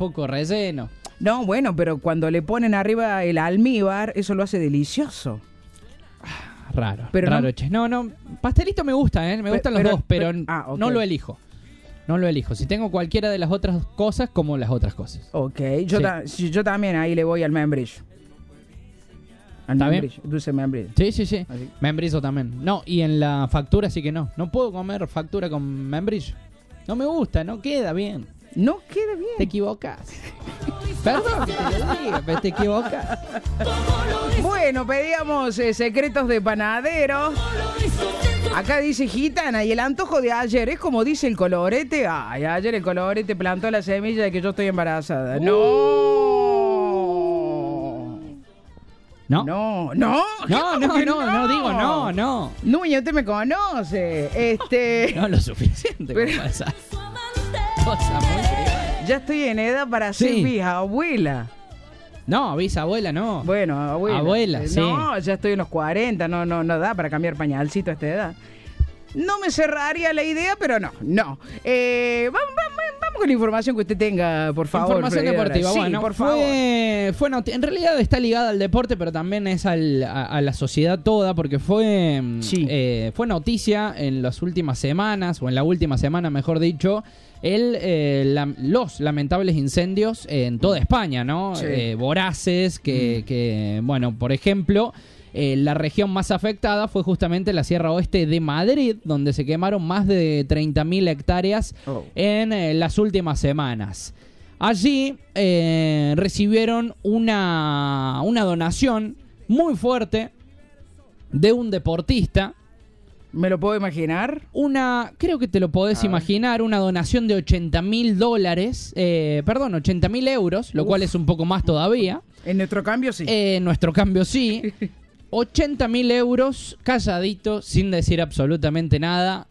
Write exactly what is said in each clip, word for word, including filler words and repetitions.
poco relleno. No, bueno, pero cuando le ponen arriba el almíbar, eso lo hace delicioso. Raro, pero raro, no, che. No, no, pastelito me gusta, ¿eh? Me pero, gustan los pero, dos, pero, pero ah, okay. no lo elijo. No lo elijo. Si tengo cualquiera de las otras cosas, como las otras cosas. Ok, yo, sí. ta si, yo también ahí le voy al membrillo. Al ¿Está membrillo, bien? dulce membrillo. Sí, sí, sí. Así. Membrillo también. No, y en la factura sí que no. No puedo comer factura con membrillo. No me gusta, no queda bien. No queda bien. Te equivocas. Perdón que te lo diga, pero te equivocas. Bueno, pedíamos eh, secretos de panadero. Acá dice gitana, y el antojo de ayer es como dice el colorete. Ay, ayer el colorete plantó la semilla de que yo estoy embarazada. Uh. No. ¿No? No, no. No, no, que no, no, digo no, no. Núñez, usted me conoce. Este. No lo suficiente Pero- como esa cosa muy privada. Ya estoy en edad para ser Sí. bisabuela. No, bisabuela, no. Bueno, abuela. Abuela, Eh, sí. No, ya estoy en los cuarenta, no, no, no da para cambiar pañalcito a esta edad. No me cerraría la idea, pero no, no. Eh, vamos, vamos, vamos con la información que usted tenga, por favor. Información Freddy. deportiva, Sí, bueno, por favor. fue, fue noti- en realidad está ligada al deporte, pero también es al- a, a la sociedad toda, porque fue, Sí. eh, fue noticia en las últimas semanas, o en la última semana, mejor dicho, el, eh, la- los lamentables incendios en toda España, ¿no? Sí. Eh, voraces, que, que, bueno, por ejemplo... Eh, la región más afectada fue justamente la Sierra Oeste de Madrid, donde se quemaron más de treinta mil hectáreas Oh. en eh, las últimas semanas. Allí eh, recibieron una, una donación muy fuerte de un deportista. ¿Me lo puedo imaginar? Una, creo que te lo podés A ver. imaginar, una donación de ochenta mil dólares, eh, perdón, ochenta mil euros, lo Uf. cual es un poco más todavía. En nuestro cambio, sí. Eh, en nuestro cambio sí. ochenta mil euros, calladito, sin decir absolutamente nada,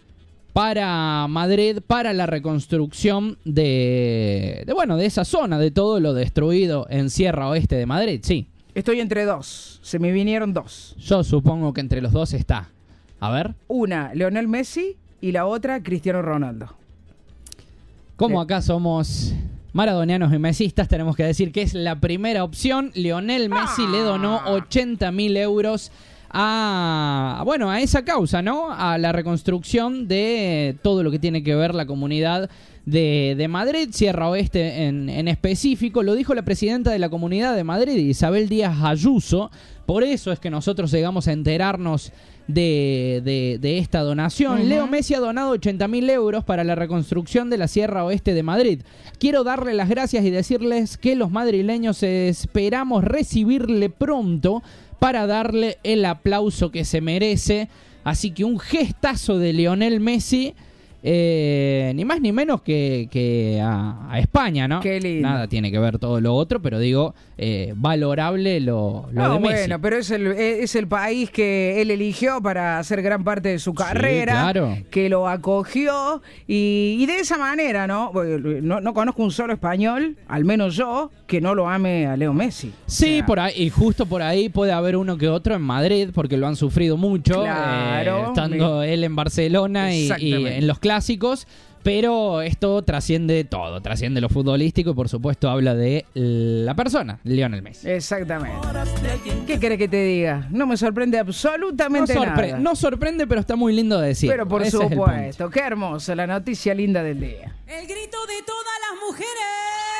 para Madrid, para la reconstrucción de, de, bueno, de esa zona, de todo lo destruido en Sierra Oeste de Madrid, sí. Estoy entre dos. Se me vinieron dos. Yo supongo que entre los dos está. A ver, Una, Lionel Messi, y la otra, Cristiano Ronaldo. como Sí. acá somos maradonianos y mesistas, tenemos que decir que es la primera opción. Lionel Messi Ah. le donó ochenta mil euros a, bueno, a esa causa, ¿no? A la reconstrucción de todo lo que tiene que ver la comunidad de, de Madrid, Sierra Oeste en, en específico. Lo dijo la presidenta de la Comunidad de Madrid, Isabel Díaz Ayuso. Por eso es que nosotros llegamos a enterarnos de, de, de esta donación. Uh-huh. Leo Messi ha donado ochenta mil euros para la reconstrucción de la Sierra Oeste de Madrid. Quiero darle las gracias y decirles que los madrileños esperamos recibirle pronto para darle el aplauso que se merece. Así que un gestazo de Lionel Messi, eh, ni más ni menos que, que a, a España, ¿no? Qué lindo. Nada tiene que ver todo lo otro, pero digo, eh, valorable lo, lo No, de Messi. bueno, pero es el, es el país que él eligió para hacer gran parte de su carrera, claro. que lo acogió y, y de esa manera, ¿no? ¿no? No conozco un solo español, al menos yo, que no lo ame a Leo Messi. Sí, O sea, por ahí, y justo por ahí puede haber uno que otro en Madrid, porque lo han sufrido mucho, Claro. eh, estando él en Barcelona y, y Exactamente. en los clásicos, pero esto trasciende todo, trasciende lo futbolístico y por supuesto habla de la persona, Lionel Messi. Exactamente. ¿Qué querés que te diga? No me sorprende No, absolutamente sorpre- nada. no sorprende, pero está muy lindo de decir. Pero por Ese es el punto. supuesto, qué hermosa la noticia linda del día. El grito de todas las mujeres.